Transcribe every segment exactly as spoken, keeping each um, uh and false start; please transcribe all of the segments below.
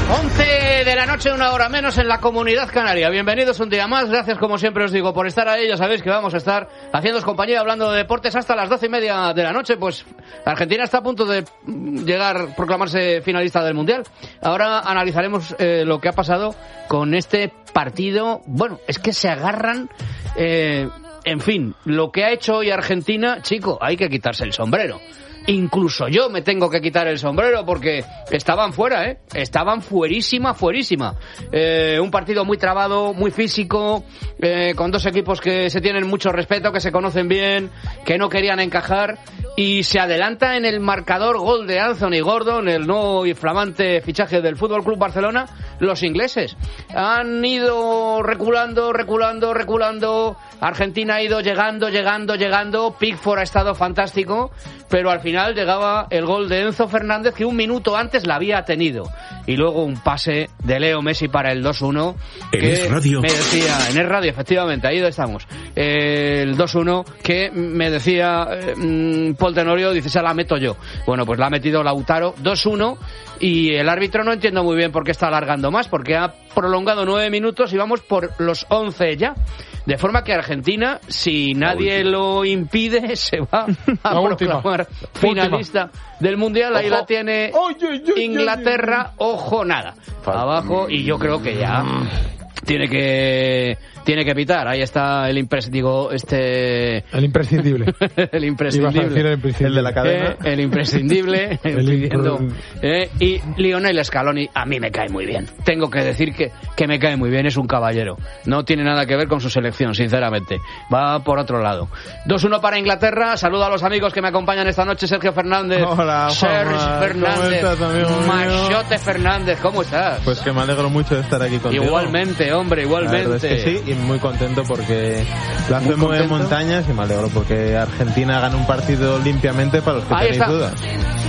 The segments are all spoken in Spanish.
once de la noche, una hora menos en la Comunidad Canaria. Bienvenidos un día más. Gracias, como siempre os digo, por estar ahí. Ya sabéis que vamos a estar haciéndoos compañía, hablando de deportes hasta las doce y media de la noche. Pues Argentina está a punto de llegar, proclamarse finalista del Mundial. Ahora analizaremos eh, lo que ha pasado con este partido. Bueno, es que se agarran... Eh, en fin, lo que ha hecho hoy Argentina, chico, hay que quitarse el sombrero. Incluso yo me tengo que quitar el sombrero porque estaban fuera, ¿eh? Estaban fuerísima, fuerísima. Eh, un partido muy trabado, muy físico, eh, con dos equipos que se tienen mucho respeto, que se conocen bien, que no querían encajar. Y se adelanta en el marcador gol de Anthony Gordon, el nuevo y flamante fichaje del F C Barcelona, los ingleses. Han ido reculando, reculando, reculando. Argentina ha ido llegando, llegando, llegando. Pickford ha estado fantástico, pero al final llegaba el gol de Enzo Fernández, que un minuto antes la había tenido. Y luego un pase de Leo Messi para el dos uno. En Es Radio. Me decía, en Es Radio, efectivamente, ahí estamos. Eh, el dos uno, que me decía eh, Paul Tenorio, dice, se la meto yo. Bueno, pues la ha metido Lautaro, dos uno, y el árbitro no entiendo muy bien por qué está alargando más, porque ha prolongado nueve minutos y vamos por los once ya. De forma que Argentina, si nadie lo impide, se va a proclamar finalista última del Mundial. Ojo. Ahí la tiene Inglaterra, ojo nada, abajo, y yo creo que ya tiene que tiene que pitar. Ahí está el impres, digo, este el imprescindible. el imprescindible. El, imprescindible. El de la cadena. Eh, el imprescindible. el pidiendo, eh, y Lionel Scaloni a mí me cae muy bien. Tengo que decir que, que me cae muy bien, es un caballero. No tiene nada que ver con su selección, sinceramente. Va por otro lado. dos uno para Inglaterra. Saludo a los amigos que me acompañan esta noche. Sergio Fernández. Hola, Sergio Juanma. Fernández. ¿Cómo estás, amigo Machote Fernández, ¿cómo estás? Pues que me alegro mucho de estar aquí contigo. Igualmente, hombre, igualmente. La verdad es que sí, y muy contento porque la hace mover montañas, y me alegro porque Argentina gana un partido limpiamente, para los que Ahí tenéis está. dudas.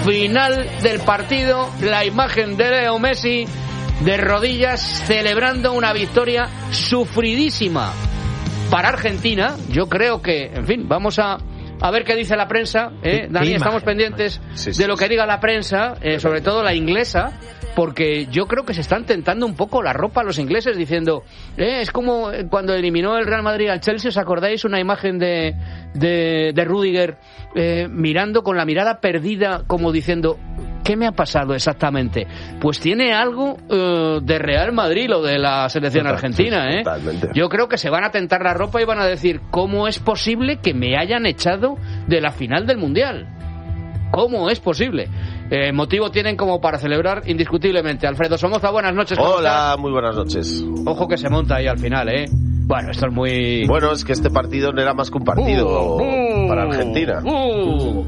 Final del partido, la imagen de Leo Messi de rodillas celebrando una victoria sufridísima para Argentina. Yo creo que, en fin, vamos a a ver qué dice la prensa, ¿eh? Dani, estamos pendientes sí, sí, de lo que diga la prensa, eh, sobre todo la inglesa, porque yo creo que se están tentando un poco la ropa los ingleses, diciendo, eh, es como cuando eliminó el Real Madrid al Chelsea, ¿os acordáis? Una imagen de de, de Rüdiger eh, mirando con la mirada perdida, como diciendo, ¿qué me ha pasado exactamente? Pues tiene algo uh, de Real Madrid, lo de la selección Total, argentina, ¿eh? Totalmente. Yo creo que se van a tentar la ropa y van a decir, ¿cómo es posible que me hayan echado de la final del Mundial? ¿Cómo es posible? Eh, motivo tienen como para celebrar indiscutiblemente. Alfredo Somoza, buenas noches. Hola, estás? Muy buenas noches. Ojo que se monta ahí al final, ¿eh? Bueno, esto es muy... Bueno, es que este partido no era más que un partido uh, uh, para Argentina. Uh.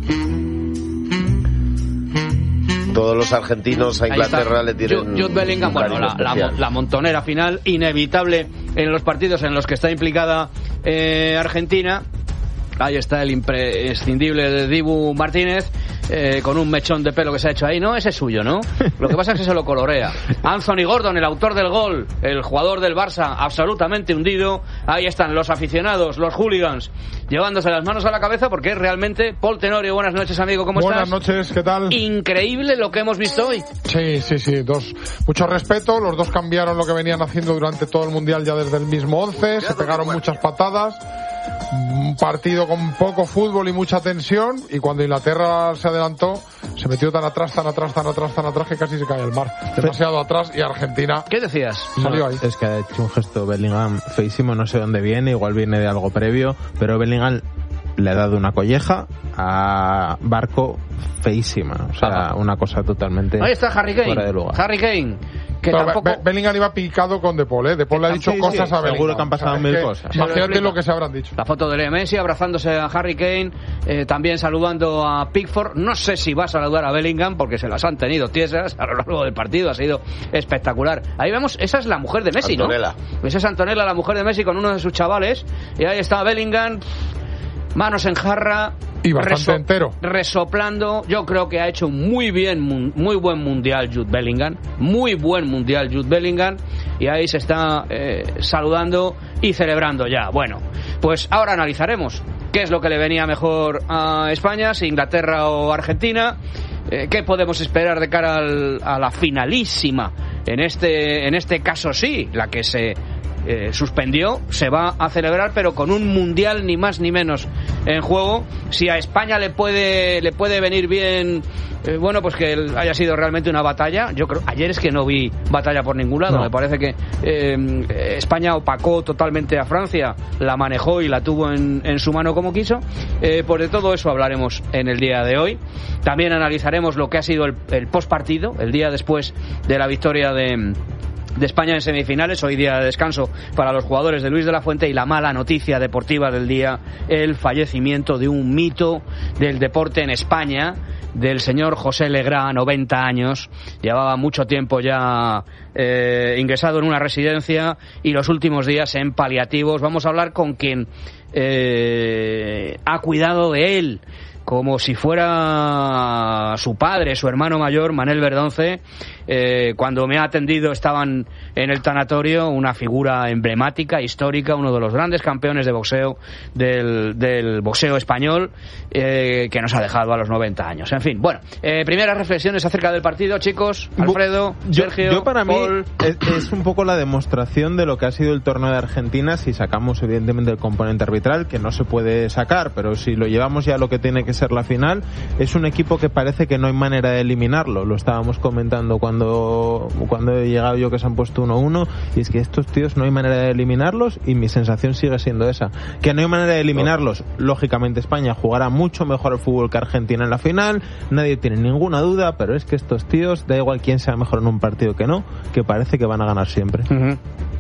Todos los argentinos a Inglaterra le tienen... Jude Bellingham, bueno, la, la, la montonera final inevitable en los partidos en los que está implicada eh, Argentina. Ahí está el imprescindible de Dibu Martínez, eh, con un mechón de pelo que se ha hecho ahí. No, ese es suyo, ¿no? Lo que pasa es que se lo colorea. Anthony Gordon, el autor del gol, el jugador del Barça, absolutamente hundido. Ahí están los aficionados, los hooligans, llevándose las manos a la cabeza, porque es realmente... Paul Tenorio, buenas noches, amigo, ¿cómo buenas estás? Buenas noches, ¿qué tal? Increíble lo que hemos visto hoy. Sí, sí, sí, dos, mucho respeto. Los dos cambiaron lo que venían haciendo durante todo el Mundial, ya desde el mismo once. Se pegaron muchas patadas. Un partido con poco fútbol y mucha tensión, y cuando Inglaterra se adelantó se metió tan atrás, tan atrás, tan atrás, tan atrás que casi se cae al mar. Demasiado atrás, y Argentina... ¿Qué decías? Salió No, ahí. Es que ha hecho un gesto Bellingham feísimo, no sé dónde viene, igual viene de algo previo, pero Bellingham le ha dado una colleja a Barco feísima, o sea, Ajá. una cosa totalmente ahí está Harry Kane, fuera de lugar. Harry Kane, que no, tampoco... Be- Bellingham iba picado con De Paul, ¿eh? De Paul le ha dicho sí, cosas sí, a Bellingham. seguro que han pasado o sea, mil que, cosas. Imagínate lo que se habrán dicho. La foto de Leo Messi abrazándose a Harry Kane, eh, también saludando a Pickford. No sé si va a saludar a Bellingham porque se las han tenido tiesas a lo largo del partido, ha sido espectacular. Ahí vemos, esa es la mujer de Messi, Antonella. ¿no? Esa es Antonella, la mujer de Messi, con uno de sus chavales, y ahí está Bellingham, manos en jarra, y bastante reso- entero, resoplando. Yo creo que ha hecho un muy bien, muy buen mundial Jude Bellingham, muy buen mundial Jude Bellingham, y ahí se está eh, saludando y celebrando ya. Bueno, pues ahora analizaremos qué es lo que le venía mejor a España, si Inglaterra o Argentina, eh, qué podemos esperar de cara al, a la finalísima en este, en este caso sí, la que se Eh, suspendió, se va a celebrar, pero con un mundial ni más ni menos en juego. Si a España le puede le puede venir bien, eh, bueno, pues que haya sido realmente una batalla. Yo creo, ayer es que no vi batalla por ningún lado. No. Me parece que eh, España opacó totalmente a Francia, la manejó y la tuvo en, en su mano como quiso. Eh, pues de todo eso hablaremos en el día de hoy. También analizaremos lo que ha sido el, el postpartido, el día después de la victoria de de España en semifinales. Hoy día de descanso para los jugadores de Luis de la Fuente, y la mala noticia deportiva del día, el fallecimiento de un mito del deporte en España, del señor José Legrá, noventa años, llevaba mucho tiempo ya eh, ingresado en una residencia y los últimos días en paliativos. Vamos a hablar con quien eh, ha cuidado de él como si fuera su padre, su hermano mayor, Manel Verdonce. Eh, cuando me ha atendido estaban en el tanatorio, una figura emblemática, histórica, uno de los grandes campeones de boxeo del, del boxeo español, eh, que nos ha dejado a los noventa años. En fin, bueno, eh, primeras reflexiones acerca del partido, chicos. Alfredo, yo, Sergio, yo para Paul. mí es, es un poco la demostración de lo que ha sido el torneo de Argentina, si sacamos evidentemente el componente arbitral, que no se puede sacar, pero si lo llevamos ya a lo que tiene que ser la final. Es un equipo que parece que no hay manera de eliminarlo. Lo estábamos comentando cuando cuando he llegado yo, que se han puesto uno uno, y es que estos tíos no hay manera de eliminarlos, y mi sensación sigue siendo esa, que no hay manera de eliminarlos. Lógicamente España jugará mucho mejor el fútbol que Argentina en la final, nadie tiene ninguna duda, pero es que estos tíos, da igual quién sea mejor en un partido que no, que parece que van a ganar siempre. Uh-huh.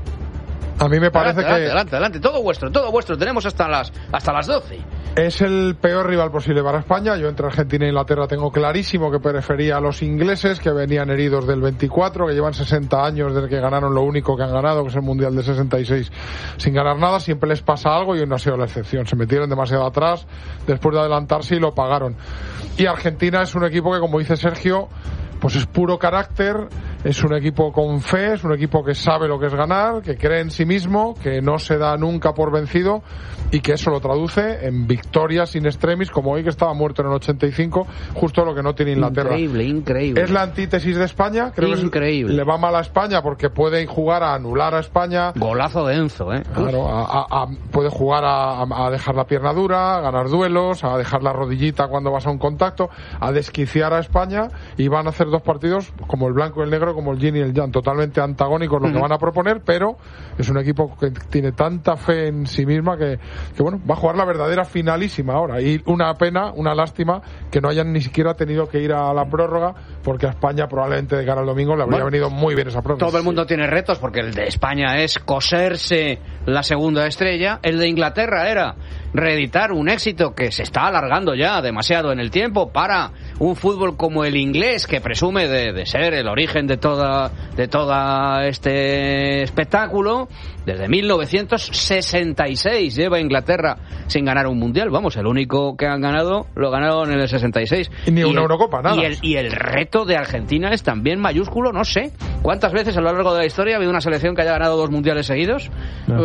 A mí me parece adelante, que... Adelante, adelante, todo vuestro, todo vuestro. Tenemos hasta las hasta las doce. Es el peor rival posible para España. Yo entre Argentina e Inglaterra tengo clarísimo que prefería a los ingleses, que venían heridos del veinticuatro, que llevan sesenta años desde que ganaron lo único que han ganado, que es el Mundial de sesenta y seis, sin ganar nada. Siempre les pasa algo y hoy no ha sido la excepción. Se metieron demasiado atrás después de adelantarse y lo pagaron. Y Argentina es un equipo que, como dice Sergio, pues es puro carácter, es un equipo con fe, es un equipo que sabe lo que es ganar, que cree en sí mismo, que no se da nunca por vencido, y que eso lo traduce en victorias in extremis, como hoy, que estaba muerto en el ochenta y cinco, justo lo que no tiene Inglaterra. Increíble, increíble. Es la antítesis de España, creo increíble. que es, le va mal a España porque puede jugar a anular a España. Golazo de Enzo, ¿eh? Claro, a, a, a, puede jugar a, a dejar la pierna dura, a ganar duelos, a dejar la rodillita cuando vas a un contacto, a desquiciar a España, y van a hacer dos partidos como el blanco y el negro, como el yin y el yang, totalmente antagónicos lo uh-huh. que van a proponer, pero es un equipo que tiene tanta fe en sí misma que, que bueno, va a jugar la verdadera finalísima ahora, y una pena, una lástima que no hayan ni siquiera tenido que ir a la prórroga, porque a España probablemente de cara al domingo le habría bueno, venido muy bien esa prórroga. Todo el mundo tiene retos, porque el de España es coserse la segunda estrella, el de Inglaterra era reeditar un éxito que se está alargando ya demasiado en el tiempo para un fútbol como el inglés, que presume de, de ser el origen de toda de toda este espectáculo. Desde mil novecientos sesenta y seis lleva Inglaterra sin ganar un mundial. Vamos, el único que han ganado lo ganaron en el sesenta y seis. Y ni y una el, Eurocopa, nada. Y el, y el reto de Argentina es también mayúsculo. No sé cuántas veces a lo largo de la historia ha habido una selección que haya ganado dos mundiales seguidos. No,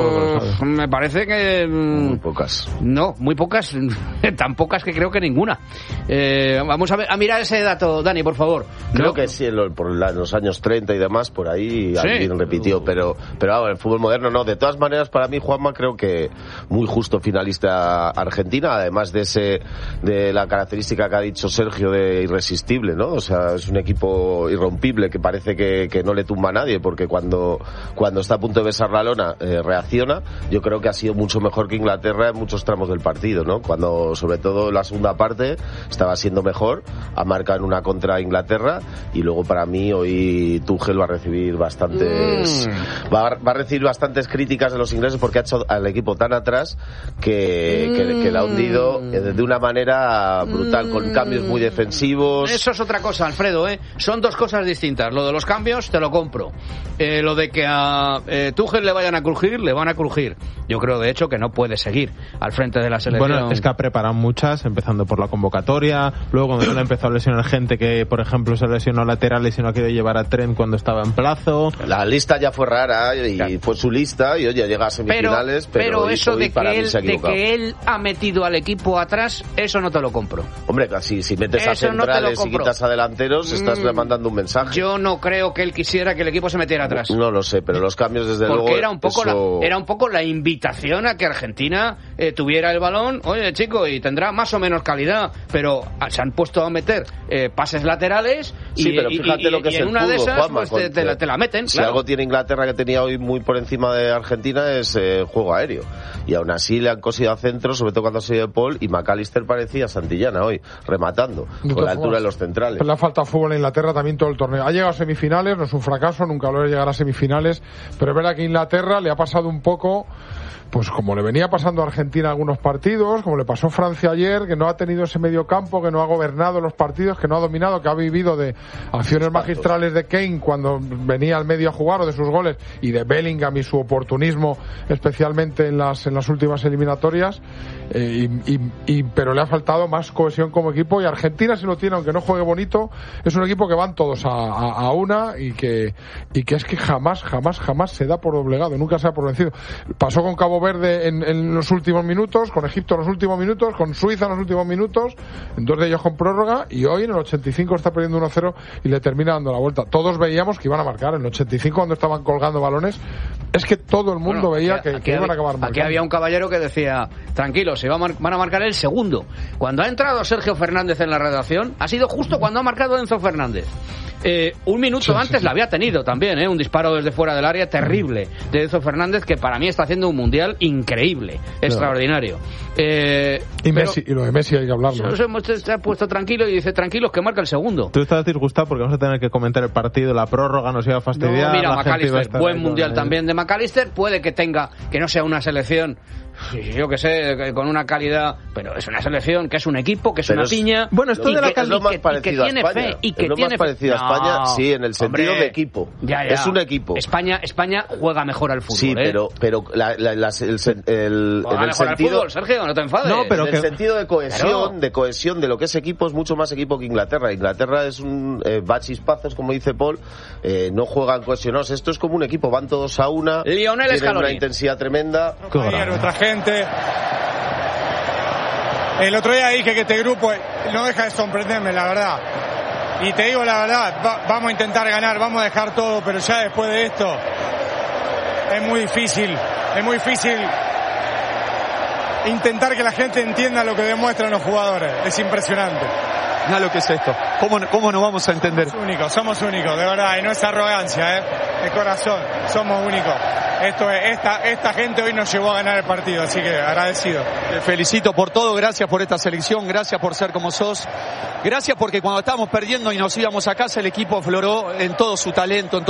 uh, me parece que... Muy pocas. No, muy pocas. Tan pocas que creo que ninguna. Eh, vamos a, ver, a mirar ese dato, Dani, por favor. Creo ¿no? que sí, en, lo, por la, en los años treinta y demás, por ahí sí. alguien repitió, pero pero ahora el fútbol moderno no. De todas maneras, para mí, Juanma, creo que muy justo finalista Argentina, además de ese de la característica que ha dicho Sergio de irresistible, ¿no? O sea, es un equipo irrompible que parece que, que no le tumba a nadie, porque cuando cuando está a punto de besar la lona eh, reacciona. Yo creo que ha sido mucho mejor que Inglaterra en muchos tramos del partido, ¿no? Cuando, sobre todo la segunda parte, estaba siendo mejor, ha marcado en una contra Inglaterra, y luego para mí hoy Tuchel va a recibir bastantes mm. va, a, va a recibir bastantes críticas de los ingleses, porque ha hecho al equipo tan atrás que, mm. que, que la ha hundido de una manera brutal, mm. con cambios muy defensivos. Eso es otra cosa, Alfredo, ¿eh? Son dos cosas distintas. Lo de los cambios te lo compro, eh, lo de que a eh, Tuchel le vayan a crujir, le van a crujir. Yo creo de hecho que no puede seguir al frente de la selección. Bueno, es que ha preparado muchas, empezando por la convocatoria, luego cuando le ha empezado a lesionar gente que, por ejemplo, se lesionó laterales y no ha querido llevar a Trent cuando estaba en plazo. La lista ya fue rara y claro. fue su lista, y oye, llega a semifinales, pero, pero, pero eso hoy, de, para que mí él, se ha de que él ha metido al equipo atrás, eso no te lo compro. Hombre, casi si metes eso a centrales no y quitas a delanteros, estás mm, mandando un mensaje. Yo no creo creo que él quisiera que el equipo se metiera atrás. No lo sé, pero los cambios desde Porque luego... Porque era un poco eso... la, era un poco la invitación a que Argentina eh, tuviera el balón, oye chico, y tendrá más o menos calidad, pero se han puesto a meter eh, pases laterales y, sí, pero fíjate y, lo que y es en el una fútbol, de esas Juanma, pues, te, te, la, te la meten. Si claro. algo tiene Inglaterra que tenía hoy muy por encima de Argentina es eh, juego aéreo. Y aún así le han cosido a centro, sobre todo cuando ha salido Paul, y McAllister parecía Santillana hoy, rematando, de con la altura formas, de los centrales. Pero le ha faltado fútbol a Inglaterra también todo el torneo. Ha llegado a semifinales, no es un fracaso, nunca lo llegar a semifinales, pero es verdad que Inglaterra le ha pasado un poco, pues como le venía pasando a Argentina algunos partidos, como le pasó a Francia ayer, que no ha tenido ese medio campo, que no ha gobernado los partidos, que no ha dominado, que ha vivido de acciones magistrales de Kane cuando venía al medio a jugar, o de sus goles, y de Bellingham y su oportunismo, especialmente en las en las últimas eliminatorias, eh, y, y, y, pero le ha faltado más cohesión como equipo, y Argentina, si lo tiene, aunque no juegue bonito, es un equipo que van todos a, a, a una, y que y que es que jamás, jamás, jamás se da por doblegado, nunca se da por vencido. Pasó con Cabo Verde en, en los últimos minutos, con Egipto en los últimos minutos, con Suiza en los últimos minutos, dos de ellos con prórroga, y hoy en el ochenta y cinco está perdiendo uno cero y le termina dando la vuelta. Todos veíamos que iban a marcar en el ochenta y cinco cuando estaban colgando balones, es que todo el mundo bueno, veía aquí, que, aquí que iban había, a acabar marcando. Aquí había un caballero que decía, tranquilos, se va a mar- van a marcar el segundo. Cuando ha entrado Sergio Fernández en la redacción, ha sido justo cuando ha marcado Enzo Fernández. Eh, un minuto sí, antes sí, sí. la había tenido también, ¿eh? Un disparo desde fuera del área terrible de Enzo Fernández, que para mí está haciendo un mundial increíble, no. extraordinario. Eh, y, Messi, y lo de Messi hay que hablarlo. Se, se ha puesto tranquilo y dice, tranquilos, que marca el segundo. Tú estás disgustado porque vamos a tener que comentar el partido, la prórroga nos iba a fastidiar. No, mira, McAllister, buen mundial con también de McAllister, puede que tenga, que no sea una selección, yo que sé, con una calidad, pero es una selección que es un equipo, que es pero una es, piña. Bueno, esto de la calidad es lo más parecido a España. Fe, y que es lo tiene más parecido fe. a España, no, sí, en el sentido hombre, de equipo. Ya, ya. Es un equipo. España, España juega mejor al fútbol. Sí, ¿eh? pero, pero la, la, la, el, el, juega en el mejor sentido, al fútbol, Sergio, no te enfades. No, pero en que, el sentido de cohesión, pero... de cohesión de lo que es equipo, es mucho más equipo que Inglaterra. Inglaterra es un eh, va chispazos, como dice Paul, eh, no juegan cohesionados. Esto es como un equipo, van todos a una, Lionel tienen Scaloni. una intensidad tremenda. A nuestra gente. El otro día dije que este grupo no deja de sorprenderme, la verdad. Y te digo la verdad, va, vamos a intentar ganar, vamos a dejar todo, pero ya después de esto es muy difícil, es muy difícil intentar que la gente entienda lo que demuestran los jugadores. Es impresionante. Nada lo que es esto. ¿Cómo, cómo nos vamos a entender? Somos únicos, somos únicos, de verdad, y no es arrogancia, ¿eh? De corazón, somos únicos. Esto es, esta, esta gente hoy nos llevó a ganar el partido, así que agradecido. Te felicito por todo, gracias por esta selección, gracias por ser como sos. Gracias porque cuando estábamos perdiendo y nos íbamos a casa, el equipo afloró en todo su talento, en todo